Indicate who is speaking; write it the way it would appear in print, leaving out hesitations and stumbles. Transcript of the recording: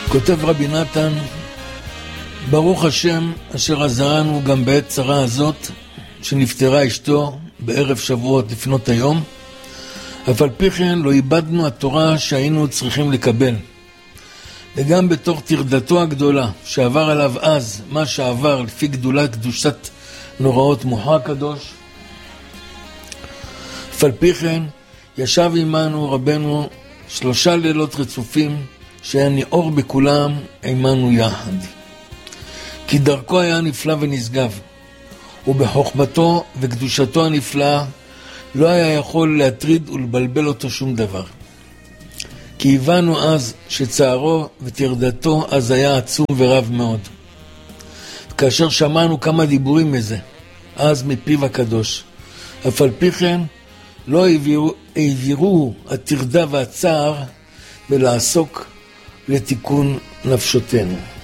Speaker 1: כותב רבי נתן, ברוך השם אשר עזרנו גם בעת צרה הזאת שנפטרה אשתו בערב שבועות לפנות היום, אף על פי כן לא איבדנו התורה שהיינו צריכים לקבל. וגם בתוך תרדתו הגדולה שעבר עליו אז מה שעבר לפי קדושת נוראות מוחו הקדוש, אף על פי כן ישב עמנו רבנו 3 לילות רצופים שהיה ניעור בכולם עמנו יחד. כי דרכו היה נפלא ונשגב, ובחוכמתו וקדושתו הנפלאה לא היה יכול להטריד ולבלבל אותו שום דבר. כי הבנו אז שצערו ותרדתו אז היה עצום ורב מאוד. כאשר שמענו כמה דיבורים מזה, אז מפיו הקדוש, אף על פי כן לא העבירו התרדה והצער ולעסוק לתיקון נפשותנו.